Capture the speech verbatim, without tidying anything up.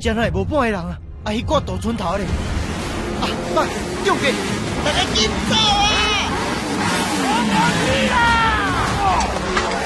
真系无半个人啊！啊，迄挂大村头咧！啊，妈，中计！大家紧走啊！我冇去啦！